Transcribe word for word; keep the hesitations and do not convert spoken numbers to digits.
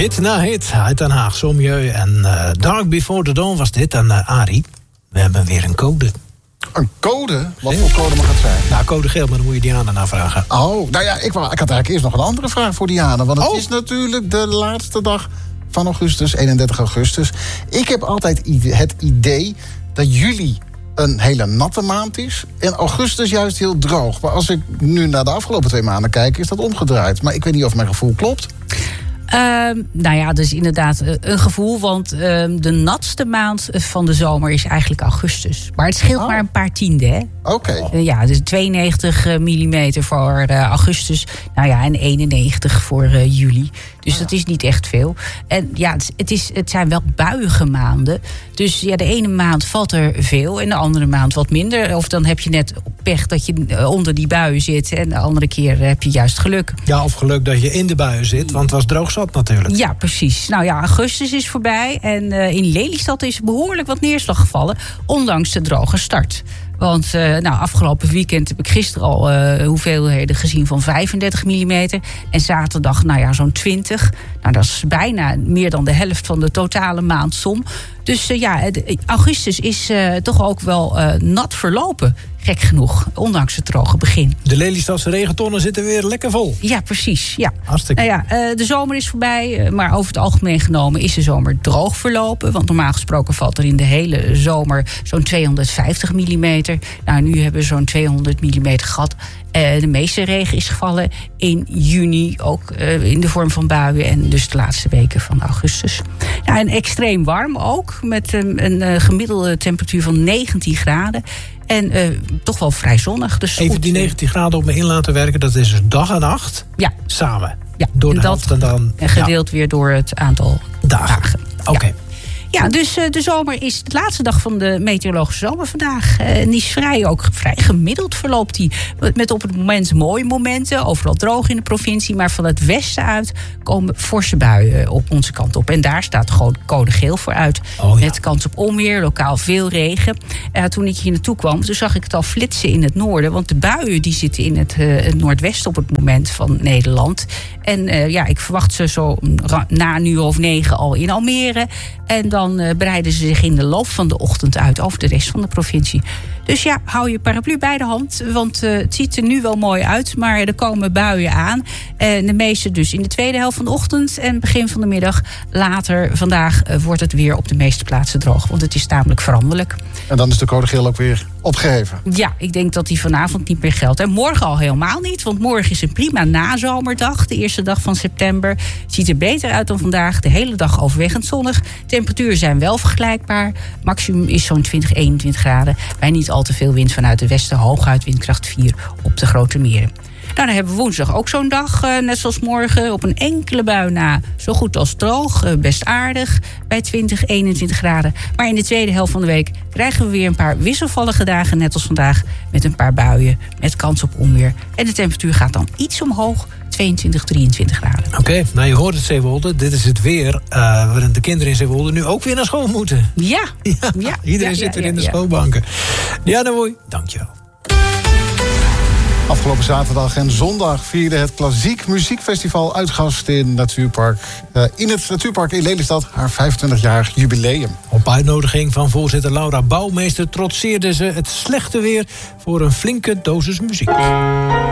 Hit na hit uit Den Haag, Sommieu en uh, Dark Before the Dawn was dit. En uh, Arie, we hebben weer een code. Een code? Wat voor code mag het zijn? Nou, code geel, maar dan moet je Diana navragen. Oh, nou ja, ik, wou, ik had eigenlijk eerst nog een andere vraag voor Diana. Want het oh. is natuurlijk de laatste dag van augustus, eenendertig augustus. Ik heb altijd het idee dat juli een hele natte maand is en augustus juist heel droog. Maar als ik nu naar de afgelopen twee maanden kijk, is dat omgedraaid. Maar ik weet niet of mijn gevoel klopt. Uh, nou ja, dus inderdaad uh, een gevoel. Want uh, de natste maand van de zomer is eigenlijk augustus. Maar het scheelt oh. maar een paar tienden, hè? Oké. Okay. Uh, ja, dus tweeënnegentig millimeter voor uh, augustus. Nou ja, en eenennegentig voor uh, juli. Dus oh ja. dat is niet echt veel. En ja, het, het, is, het zijn wel buiige maanden. Dus ja, de ene maand valt er veel en de andere maand wat minder. Of dan heb je net pech dat je onder die buien zit. En de andere keer heb je juist geluk. Ja, of geluk dat je in de buien zit, want het was droog zat natuurlijk. Ja, precies. Nou ja, augustus is voorbij. En uh, in Lelystad is behoorlijk wat neerslag gevallen. Ondanks de droge start. Want uh, nou, afgelopen weekend heb ik gisteren al uh, hoeveelheden gezien van vijfendertig millimeter. En zaterdag, nou ja, zo'n twintig. Nou, dat is bijna meer dan de helft van de totale maandsom. Dus uh, ja, augustus is uh, toch ook wel uh, nat verlopen. Gek genoeg, ondanks het droge begin. De Lelystadse regentonnen zitten weer lekker vol. Ja, precies. Ja. Hartstikke. Nou ja, uh, de zomer is voorbij, maar over het algemeen genomen is de zomer droog verlopen. Want normaal gesproken valt er in de hele zomer zo'n tweehonderdvijftig millimeter. Nou, nu hebben we zo'n tweehonderd millimeter gehad. Uh, de meeste regen is gevallen in juni, ook uh, in de vorm van buien. En dus de laatste weken van augustus. Nou, en extreem warm ook, met een, een uh, gemiddelde temperatuur van negentien graden. En uh, toch wel vrij zonnig. Dus even goed, die negentien graden op me in laten werken, dat is dus dag en nacht ja. samen. Ja, door de en helft en dan... En gedeeld ja. weer door het aantal dagen. dagen. Oké. Okay. Ja. Ja, dus uh, de zomer is de laatste dag van de meteorologische zomer vandaag. Uh, en die is vrij, ook vrij gemiddeld verloopt die. Met op het moment mooie momenten, overal droog in de provincie. Maar van het westen uit komen forse buien op onze kant op. En daar staat gewoon code geel voor uit. Oh, ja. Met kans op onweer, lokaal veel regen. Uh, toen ik hier naartoe kwam, toen zag ik het al flitsen in het noorden. Want de buien die zitten in het, uh, het noordwesten op het moment van Nederland. En uh, ja, ik verwacht ze zo na een uur of negen al in Almere. En dan uh, breiden ze zich in de loop van de ochtend uit over de rest van de provincie. Dus ja, hou je paraplu bij de hand. Want uh, het ziet er nu wel mooi uit, maar er komen buien aan. En de meeste dus in de tweede helft van de ochtend en begin van de middag. Later vandaag uh, wordt het weer op de meeste plaatsen droog. Want het is tamelijk veranderlijk. En dan is de code geel ook weer opgeheven. Ja, ik denk dat die vanavond niet meer geldt. En morgen al helemaal niet, want morgen is een prima nazomerdag. De eerste dag van september. Het ziet er beter uit dan vandaag. De hele dag overwegend zonnig. Temperaturen zijn wel vergelijkbaar. Maximum is zo'n twintig, eenentwintig graden. Bij niet al te veel wind vanuit het westen. Hooguit windkracht vier op de grote meren. Nou, dan hebben we woensdag ook zo'n dag, uh, net zoals morgen. Op een enkele bui na, zo goed als droog. Uh, best aardig, bij twintig, eenentwintig graden. Maar in de tweede helft van de week krijgen we weer een paar wisselvallige dagen, net als vandaag. Met een paar buien, met kans op onweer. En de temperatuur gaat dan iets omhoog. tweeëntwintig, drieëntwintig graden. Oké, okay, nou je hoort het, Zeewolde. Dit is het weer uh, waarin de kinderen in Zeewolde nu ook weer naar school moeten. Ja. ja, ja iedereen ja, zit ja, weer in de ja. schoolbanken. Diana Woei, dankjewel. Afgelopen zaterdag en zondag vierde het Klassiek Muziekfestival Uitgast in, Natuurpark, uh, in het Natuurpark in Lelystad haar vijfentwintigjarig jubileum. Op uitnodiging van voorzitter Laura Bouwmeester trotseerde ze het slechte weer voor een flinke dosis muziek.